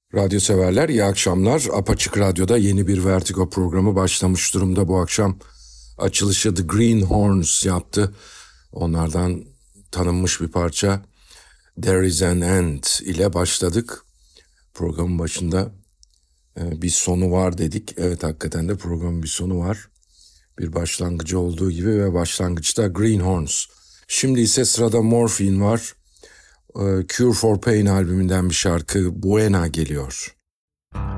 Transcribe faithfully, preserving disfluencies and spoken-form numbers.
Radyo severler, iyi akşamlar. Apaçık Radyo'da yeni bir Vertigo programı başlamış durumda. Bu akşam açılışı The Greenhorns yaptı. Onlardan tanınmış bir parça There Is An End ile başladık. Programın başında e, bir sonu var dedik. Evet, hakikaten de programın bir sonu var. Bir başlangıcı olduğu gibi ve başlangıçta Greenhorns. Şimdi ise sırada Morphine var. E, Cure for Pain albümünden bir şarkı Buena geliyor.